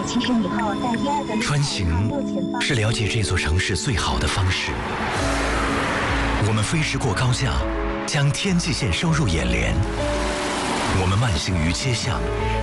起身以后，在第二个穿行是了解这座城市最好的方式。我们飞驰过高架，将天际线收入眼帘；我们慢行于街巷，